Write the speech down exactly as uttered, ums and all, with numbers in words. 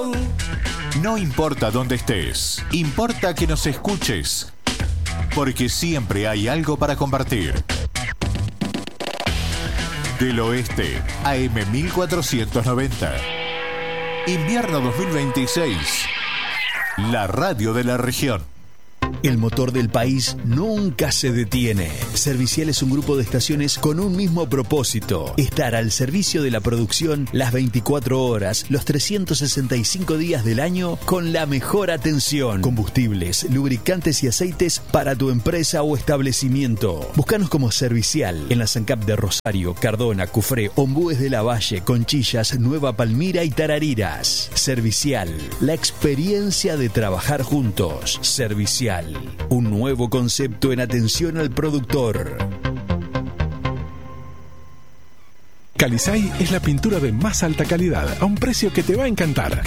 corazón. No importa dónde estés, importa que nos escuches, porque siempre hay algo para compartir. Del Oeste, A M mil cuatrocientos noventa. Invierno dos mil veintiséis. La radio de la región. El motor del país nunca se detiene. Servicial es un grupo de estaciones con un mismo propósito: estar al servicio de la producción las veinticuatro horas, los trescientos sesenta y cinco días del año, con la mejor atención. Combustibles, lubricantes y aceites para tu empresa o establecimiento. Búscanos como Servicial en la SANCAP de Rosario, Cardona, Cufré, Ombúes de la Valle, Conchillas, Nueva Palmira y Tarariras. Servicial, la experiencia de trabajar juntos. Servicial, un nuevo concepto en atención al productor. Calisay es la pintura de más alta calidad a un precio que te va a encantar.